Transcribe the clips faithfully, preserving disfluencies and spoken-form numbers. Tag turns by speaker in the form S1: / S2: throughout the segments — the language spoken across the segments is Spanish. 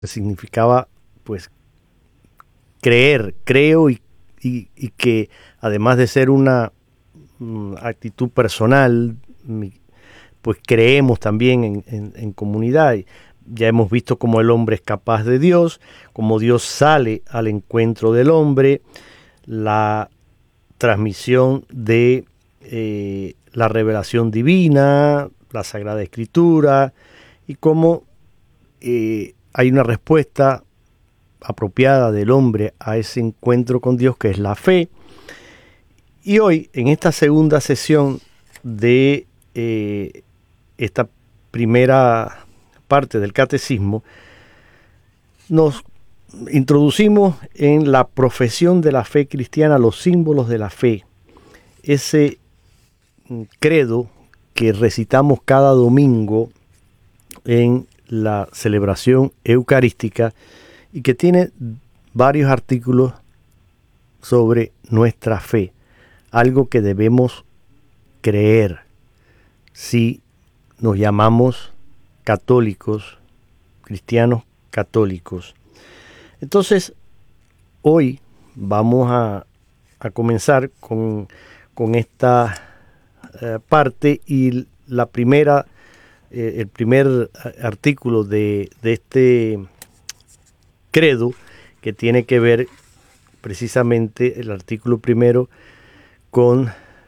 S1: que significaba pues creer, creo y, y, y que además de ser una um, actitud personal, pues creemos también en, en, en comunidad. Ya hemos visto cómo el hombre es capaz de Dios, cómo Dios sale al encuentro del hombre, la transmisión de eh, la revelación divina, la Sagrada Escritura, y cómo eh, hay una respuesta apropiada del hombre a ese encuentro con Dios, que es la fe. Y hoy, en esta segunda sesión de eh, esta primera parte del catecismo, nos introducimos en la profesión de la fe cristiana, los símbolos de la fe, ese credo que recitamos cada domingo en la celebración eucarística y que tiene varios artículos sobre nuestra fe, algo que debemos creer si nos llamamos católicos, cristianos católicos. Entonces, hoy vamos a, a comenzar con, con esta eh, parte y la primera, eh, el primer artículo de, de este credo, que tiene que ver precisamente el artículo primero con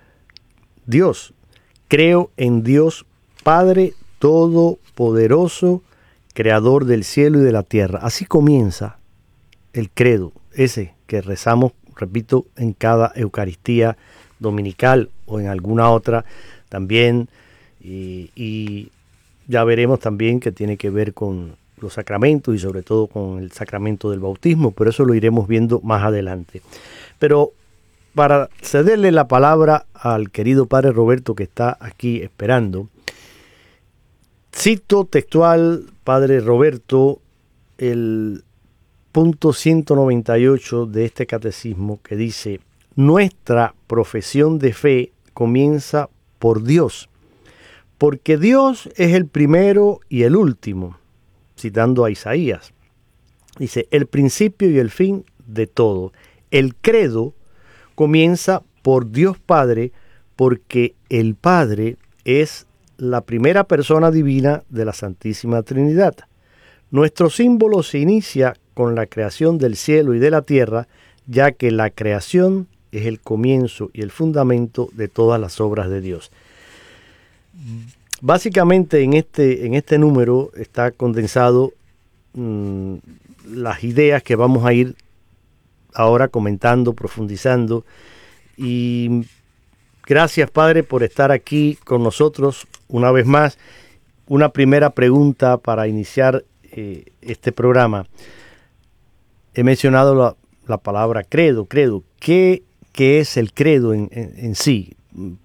S1: Dios. Creo en Dios Padre Todopoderoso, Creador del cielo y de la tierra. Así comienza el credo, ese que rezamos, repito, en cada Eucaristía dominical o en alguna otra también. Y, y ya veremos también que tiene que ver con los sacramentos y sobre todo con el sacramento del bautismo, pero eso lo iremos viendo más adelante. Pero para cederle la palabra al querido Padre Roberto, que está aquí esperando, cito textual, Padre Roberto, el punto ciento noventa y ocho de este catecismo, que dice: nuestra profesión de fe comienza por Dios, porque Dios es el primero y el último, citando a Isaías. Dice: el principio y el fin de todo. El credo comienza por Dios Padre, porque el Padre es la primera persona divina de la Santísima Trinidad. Nuestro símbolo se inicia con la creación del cielo y de la tierra, ya que la creación es el comienzo y el fundamento de todas las obras de Dios. Básicamente en este, en este número está condensado mmm, las ideas que vamos a ir ahora comentando, profundizando. Y gracias, Padre, por estar aquí con nosotros una vez más. Una primera pregunta para iniciar eh, este programa. He mencionado la, la palabra credo, credo. ¿Qué, qué es el credo en, en, en sí?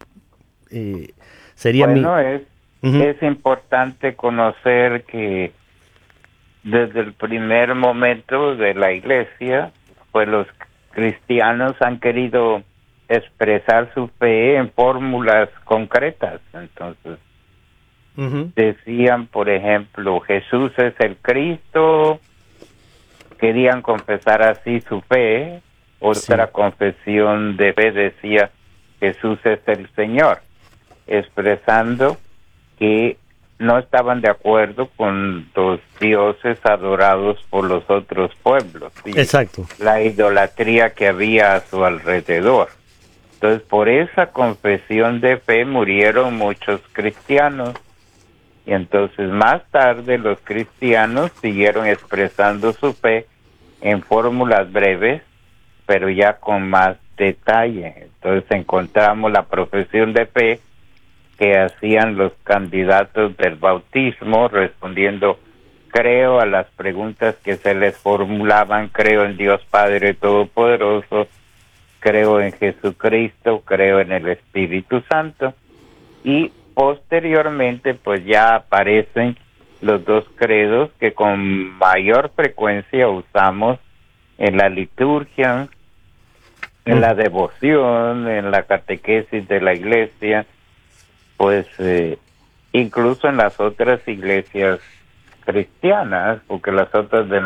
S1: Eh, sería
S2: bueno,
S1: mi...
S2: es,
S1: uh-huh.
S2: es importante conocer que desde el primer momento de la Iglesia, pues los cristianos han querido expresar su fe en fórmulas concretas. Entonces, uh-huh. decían, por ejemplo, Jesús es el Cristo. Querían confesar así su fe. Otra sí. confesión de fe decía: Jesús es el Señor, expresando que no estaban de acuerdo con los dioses adorados por los otros pueblos.
S1: Exacto.
S2: La idolatría que había a su alrededor. Entonces, por esa confesión de fe murieron muchos cristianos. Y entonces, más tarde, los cristianos siguieron expresando su fe en fórmulas breves, pero ya con más detalle. Entonces, encontramos la profesión de fe que hacían los candidatos del bautismo, respondiendo: creo a las preguntas que se les formulaban, creo en Dios Padre Todopoderoso, creo en Jesucristo, creo en el Espíritu Santo. Y posteriormente, pues ya aparecen los dos credos que con mayor frecuencia usamos en la liturgia, en la devoción, en la catequesis de la Iglesia, pues eh, incluso en las otras iglesias cristianas, porque las otras